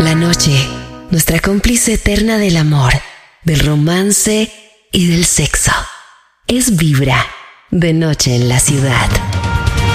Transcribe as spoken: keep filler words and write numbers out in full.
La noche, nuestra cómplice eterna del amor, del romance y del sexo. Es Vibra, de noche en la ciudad.